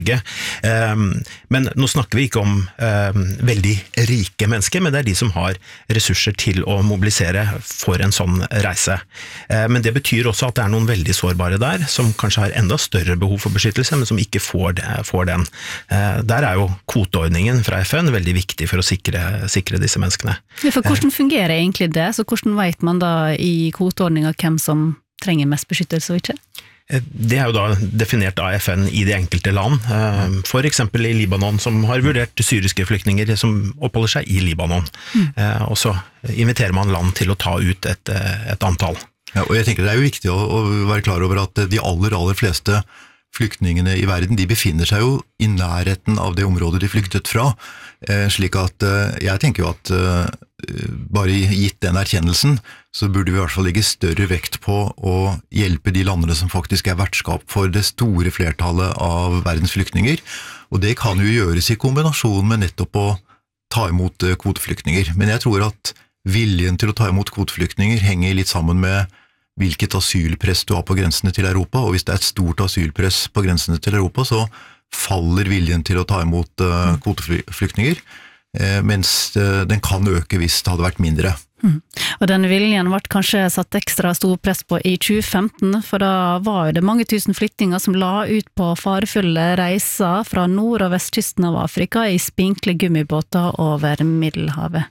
Men nå snakker vi ikke om veldig rike mennesker, men det de som har ressurser til å mobilisere for en sånn reise. Men det betyr også at det noen veldig sårbare der, som kanskje har enda større behov for beskyttelse, men som ikke får den. Der jo kvoteordningen fra FN veldig viktig for å sikre disse menneskene. For hvordan fungerer egentlig det? Så hvordan vet man da i kvoteordningen hvem som trenger mest beskyttelse og ikke? Det jo da definert av FN i de enkelte land, for eksempel i Libanon, som har vurdert syriske flyktninger som oppholder seg i Libanon. Og så inviterer man land til å ta ut et antall. Ja, og jeg tenker det jo viktig å være klar over at de aller fleste flyktningene i verden, de befinner seg jo i nærheten av det området de flyktet fra, slik at jeg tenker jo at bare gitt den erkjennelsen, så burde vi i hvert fall legge større vekt på å hjelpe de landene som faktisk vertskap for det store flertallet av verdens flyktninger, og det kan jo gjøres i kombinasjon med nettopp å ta imot kvoteflyktninger. Men jeg tror at viljen til å ta imot kvoteflyktninger henger litt sammen med hvilket asylpress du har på grensene til Europa, og hvis det et stort asylpress på grensene til Europa, så faller viljen til å ta imot kvoteflyktninger, mens den kan øke hvis det hadde vært mindre. Og den viljen ble kanskje satt ekstra stor press på i 2015, for da var jo det mange tusen flyttinger som la ut på farefulle reiser fra nord- og vestkysten av Afrika i spinkle gummibåter over Middelhavet.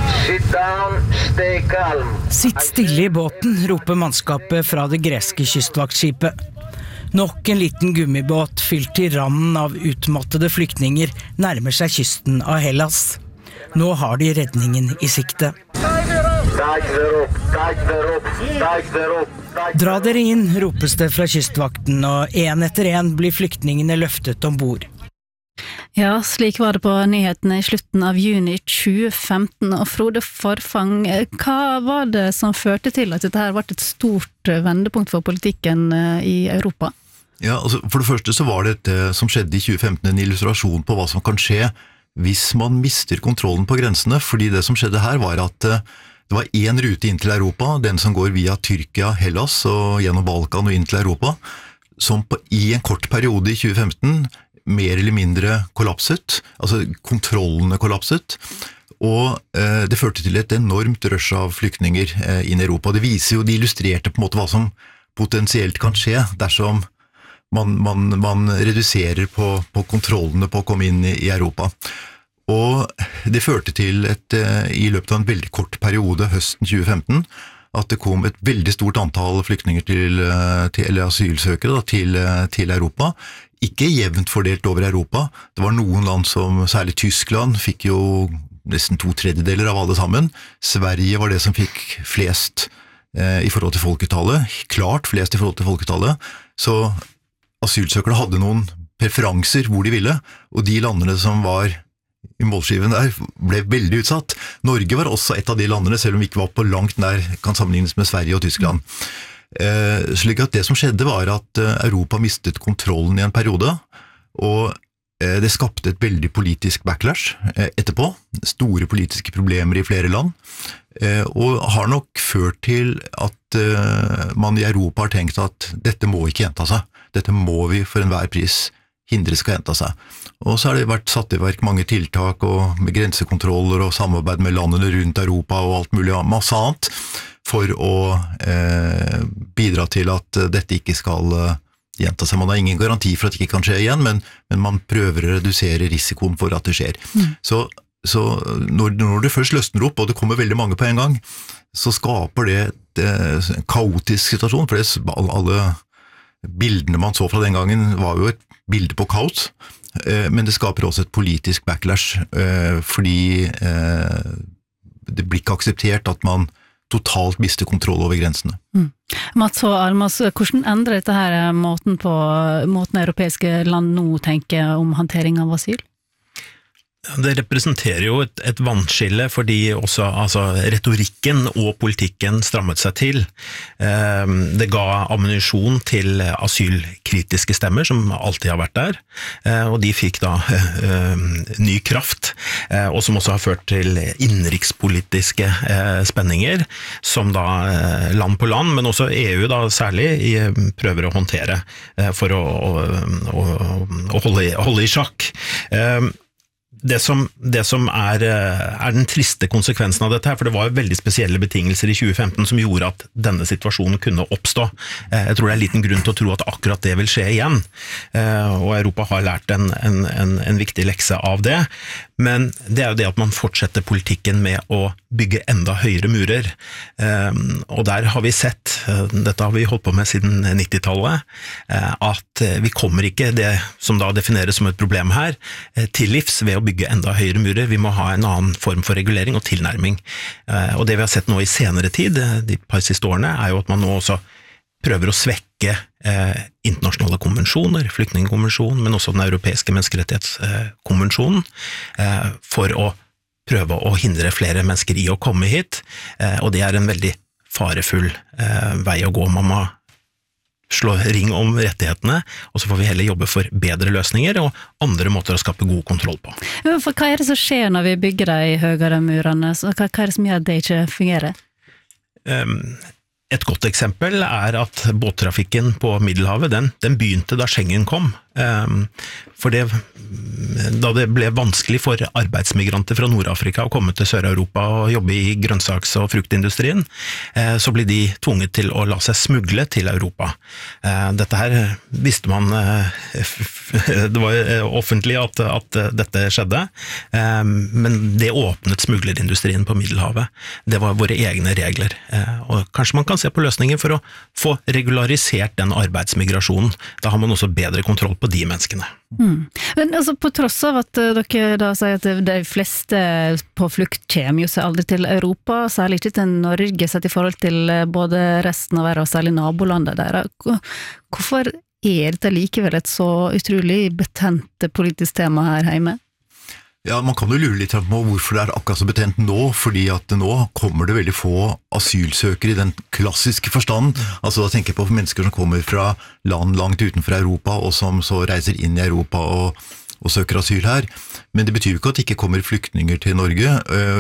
Sitt stille i båten, roper mannskapet fra det greske kystvaktskipet. Nok en liten gummibåt fylt til randen av utmattede flyktninger nærmer seg kysten av Hellas. Nå har de redningen i sikte. Dra dere inn, ropes det fra kystvakten, og en etter en blir flyktningene løftet ombord. Ja, slik var det på nyhetene i slutten av juni 2015, og Frode Forfang, hva var det som førte til at dette her ble et stort vendepunkt for politikken i Europa? Ja, altså for det første så var det som skjedde i 2015 en illustrasjon på hva som kan skje hvis man mister kontrollen på grensene, fordi det som skjedde her var at det var en rute inn til Europa, den som går via Tyrkia, Hellas og gjennom Balkan og inn til Europa, som i en kort periode i 2015 mer eller mindre kollapset, altså kontrollene kollapset, og det førte til et enormt rush av flyktninger inn i Europa. Det illustrerte på en måte hva som potensielt kan skje dersom man reduserer på kontrollene på å komme inn i Europa. Og det førte til i løpet av en veldig kort periode, høsten 2015, at det kom et veldig stort antall flyktninger eller asylsøkere til Europa. Ikke jevnt fordelt over Europa. Det var noen land som, særlig Tyskland, fikk jo nesten 2/3 av alle sammen. Sverige var det som fikk flest i forhold til folketallet, klart flest i forhold til folketallet. Så asylsøkerne hadde noen preferanser hvor de ville, og de landene som var i målskiven der ble veldig utsatt. Norge var også et av de landene, selv om vi ikke var på langt nær, kan sammenlignes med Sverige og Tyskland. Slik at det som skjedde var at Europa mistet kontrollen i en periode, og det skapte et veldig politisk backlash etterpå, store politiske problemer i flere land, og har nok ført til at man i Europa har tenkt at dette må ikke gjenta seg. Dette må vi for enhver pris hindre skal gjenta seg. Og så har det vært satt i verk mange tiltak og med grensekontroller og samarbeid med landene rundt Europa og alt mulig masse annet for å bidra til at dette ikke skal gjenta seg. Man har ingen garanti for at det ikke kan skje igjen, men man prøver å redusere risikoen for at det skjer. Så når det først løsner opp, og det kommer veldig mange på en gang, så skaper det en kaotisk situasjon, for alle bildene man så fra den gangen var jo et bilde på kaos, men det skaper også et politisk backlash, fordi det blir ikke akseptert at man totalt mister kontroll over grensene. Mats og Almas, hvordan endrer dette her måten europeiske land nå tenker om håndtering av asyl? Det representerer jo et vannskille fordi også retorikken og politikken strammet seg til. Det ga ammunisjon til asylkritiske stemmer som alltid har vært der, og de fikk da ny kraft, og som også har ført til innenrikspolitiske spenninger, som da land på land, men også EU da særlig prøver å håndtere for å holde i sjakk. Det som er den triste konsekvensen av dette her, for det var veldig spesielle betingelser i 2015 som gjorde at denne situasjonen kunne oppstå. Jeg tror det er liten grunn til å tro at akkurat det vil skje igjen, og Europa har lært en viktig lekse av det, men det er jo det at man fortsetter politikken med å bygge enda høyere murer, og der har vi sett, dette har vi holdt på med siden 90-tallet, at vi kommer ikke det som da defineres som et problem her, til livs ved å bygge enda høyere murer. Vi må ha en annen form for regulering og tilnærming. Og det vi har sett nå i senere tid, de par siste årene, er jo at man nå også prøver å svekke internasjonale konvensjoner, flyktningkonvensjonen, men også den europeiske menneskerettighetskonvensjonen, for å prøve å hindre flere mennesker i å komme hit, og det er en veldig farefull vei å gå. Man må slå ring om rettighetene, og så får vi heller jobbe for bedre løsninger og andre måter å skape god kontroll på. For hva er det som skjer når vi bygger de høyere murene? Hva er det som gjør at det ikke fungerer? Et godt eksempel er at båttrafikken på Middelhavet, den begynte da Schengen kom. For da det ble vanskelig for arbeidsmigranter fra Nord-Afrika å komme til Sør-Europa og jobbe i grønnsaks- og fruktindustrien, så ble de tvunget til å la seg smugle til Europa. Dette her visste man, det var offentlig at dette skjedde, men det åpnet smuglerindustrien på Middelhavet. Det var våre egne regler, og kanskje man kan se på løsninger for å få regularisert den arbeidsmigrasjonen. Da har man også bedre kontroll på de menneskene. Men altså, på tross av at dere da sier at de fleste på flukt kommer jo seg aldri til Europa, særlig ikke til Norge sett i forhold til både resten av verden og særlig nabolandet der. Hvorfor er dette likevel et så utrolig betent politisk tema her hjemme? Ja, man kan jo lure litt på hvorfor det er akkurat så betent nå, fordi at nå kommer det veldig få asylsøkere i den klassiske forstand. Altså da tenker jeg på mennesker som kommer fra land langt utenfor Europa, og som så reiser inn i Europa og søker asyl her. Men det betyr jo ikke at det ikke kommer flyktninger til Norge.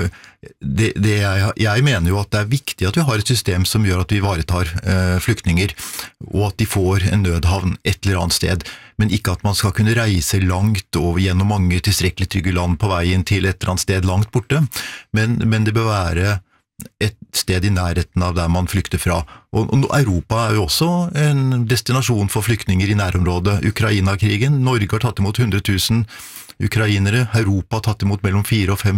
Jeg mener jo at det er viktig at vi har et system som gjør at vi ivaretar flyktninger, og at de får en nødhavn et eller annet sted, men ikke at man skal kunne reise langt over gjennom mange tilstrekkelig trygge land på veien til et eller annet sted langt borte, men det bør være et sted i nærheten av der man flykter fra. Og Europa er jo også en destinasjon for flyktninger i nærområdet. Ukraina-krigen, Norge har tatt imot 100 000 ukrainere, Europa har tatt imot mellom 4 og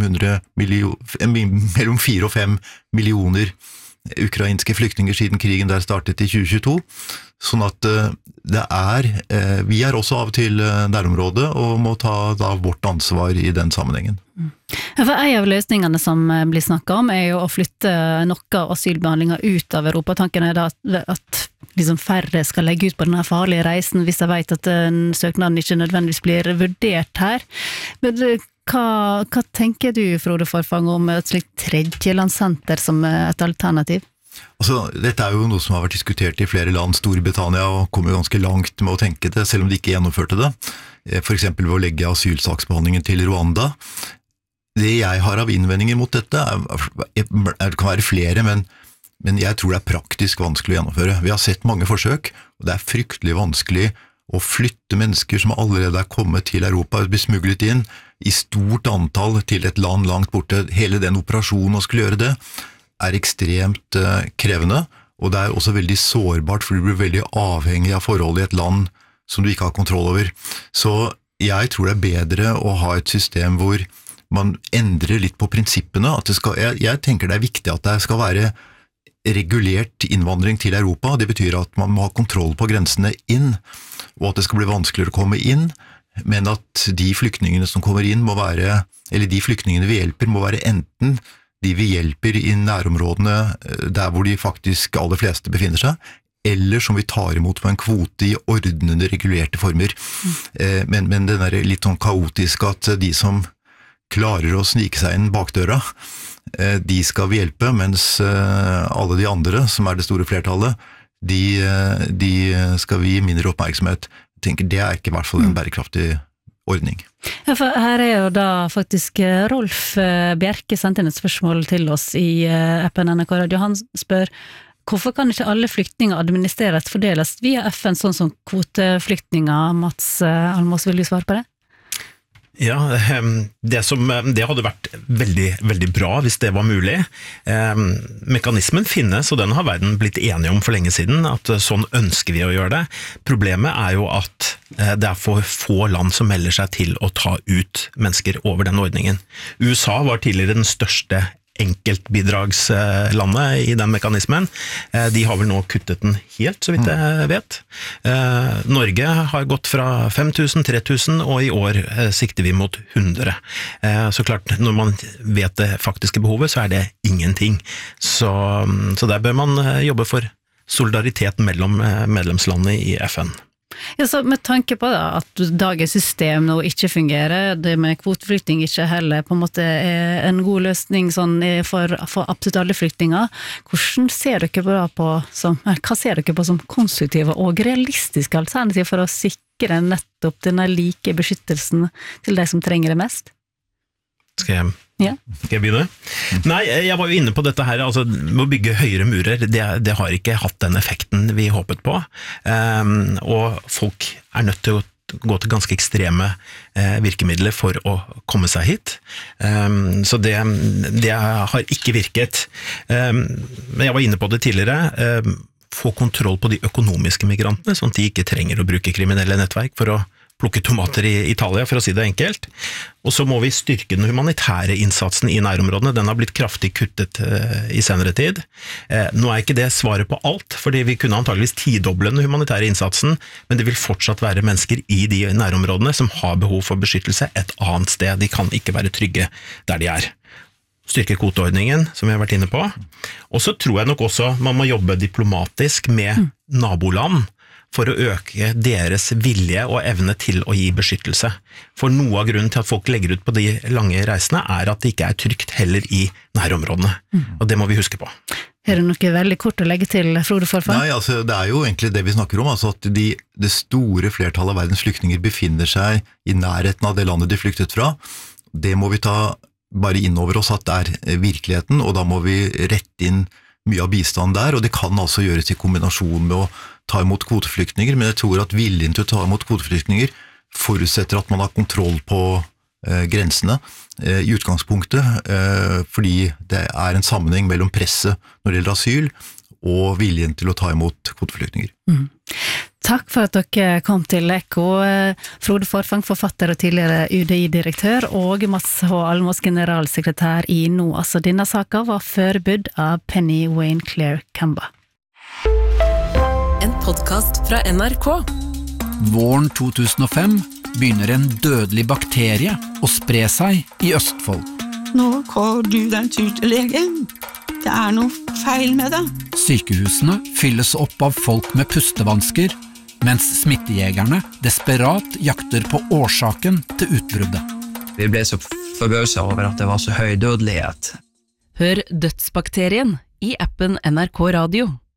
5 millioner ukrainske flyktninger siden krigen der startet i 2022. Sånn at vi er også av og til nærområdet og må ta da vårt ansvar i den sammenhengen. For en av løsningene som blir snakket om er jo å flytte noe av asylbehandlingen ut av Europa. Tanken er da at liksom færre skal legge ut på denne farlige reisen hvis de vet at søknaden ikke nødvendigvis blir vurdert her. Men hva tenker du, Frode Forfang, om et slikt tredjelandssenter som et alternativ? Altså, dette er jo noe som har vært diskutert i flere land. Storbritannia og kommer ganske langt med å tenke det, selv om de ikke gjennomførte det. For eksempel ved å legge asylsaksbehandlingen til Rwanda. Det jeg har av innvendinger mot dette, det kan være flere, men jeg tror det er praktisk vanskelig å gjennomføre. Vi har sett mange forsøk, og det er fryktelig vanskelig å flytte mennesker som allerede er kommet til Europa og blir smuglet inn i stort antall til et land langt borte. Hele den operasjonen å skulle gjøre det er ekstremt krevende, og det er også veldig sårbart, for du blir veldig avhengig av forholdet i et land som du ikke har kontroll over. Så jeg tror det er bedre å ha et system hvor man endrer litt på prinsippene. Jeg tenker det er viktig at det skal være regulert innvandring til Europa. Det betyr at man må ha kontroll på grensene inn, og at det skal bli vanskeligere å komme inn, men at de flyktningene som kommer inn må være, eller de flyktningene vi hjelper må være enten de vi hjelper i nærområdene der hvor de faktisk aller fleste befinner seg, eller som vi tar imot på en kvote i ordnede, regulerte former. Men den er litt sånn kaotisk at de som klarer å snike seg inn bakdøra, de skal vi hjelpe, mens alle de andre, som det store flertallet, de skal vi gi mindre oppmerksomhet. Jeg tenker det ikke i hvert fall en bærekraftig ordning. Ja, for her jo da faktisk Rolf Bjerke sendt inn et spørsmål til oss i appen NRK Radio. Han spør, hvorfor kan ikke alle flyktninger administreres fordeles via FN, sånn som kvoteflyktninger? Mats Almås, vil du svare på det? Ja, det hadde vært veldig, veldig bra hvis det var mulig. Mekanismen finnes, og den har verden blitt enige om for lenge siden, at sånn ønsker vi å gjøre det. Problemet jo at det for få land som melder seg til å ta ut mennesker over den ordningen. USA var tidligere den største enkeltbidragslandet i den mekanismen. De har vel nå kuttet den helt, så vidt jeg vet. Norge har gått fra 5000, 3000, og i år sikter vi mot 100. Så klart, når man vet det faktiske behovet, så det ingenting. Så der bør man jobbe for solidaritet mellom medlemslandene i FN. Ja, så med tanke på da, at dagens system nå ikke fungerer, det med kvoteflyktning ikke heller på en måte en god løsning sånn for absolutt alle flyktninger, hvordan ser dere hva ser dere på som konstruktive og realistiske alternativ for å sikre nettopp denne like beskyttelsen til de som trenger det mest? Skal jeg begynne? Nei, jeg var jo inne på dette her, altså å bygge høyere murer, det har ikke hatt den effekten vi håpet på, og folk nødt til å gå til ganske ekstreme virkemidler for å komme seg hit, så det har ikke virket. Men jeg var inne på det tidligere, få kontroll på de økonomiske migrantene, sånn at de ikke trenger å bruke kriminelle nettverk for å plukke tomater i Italia, for å si det enkelt. Og så må vi styrke den humanitære innsatsen i nærområdene. Den har blitt kraftig kuttet i senere tid. Nå ikke det svaret på alt, fordi vi kunne antageligvis tidoble den humanitære innsatsen, men det vil fortsatt være mennesker i de nærområdene som har behov for beskyttelse et annet sted. De kan ikke være trygge der de Styrke kvoteordningen, som vi har vært inne på. Og så tror jeg nok også man må jobbe diplomatisk med naboland, for å øke deres vilje og evne til å gi beskyttelse. For noe av grunnen til at folk legger ut på de lange reisene at det ikke trygt heller i nærområdene. Og det må vi huske på. Det noe veldig kort å legge til, Frode Forfang? Nei, altså det jo egentlig det vi snakker om, altså at det store flertallet av verdens flyktninger befinner seg i nærheten av det landet de flyktet fra. Det må vi ta bare inn over oss at det virkeligheten, og da må vi rette inn mye av bistand der, og det kan altså gjøres i kombinasjon med å ta imot kvoteflyktninger, men jeg tror at viljen til å ta imot kvoteflyktninger forutsetter at man har kontroll på grensene i utgangspunktet, fordi det en sammenheng mellom presset når det gjelder asyl og viljen til å ta imot kvoteflyktninger. Takk for at dere kom til Ekko, Frode Forfang, forfatter og tidligere UDI-direktør, og Mats H. Almås, generalsekretær i NOAS. Denne saken var forberedt av Penny Wayne Claire Kamba. En podcast fra NRK. Våren 2005 begynner en dødelig bakterie å spre seg i Østfold. Nå går du den tur til legen. Det noe feil med det. Sykehusene fylles opp av folk med pustevansker, mens smittejegerne desperat jakter på årsaken til utbruddet. Vi ble så forbauset over at det var så høy dødelighet. Hør Dødsbakterien i appen NRK Radio.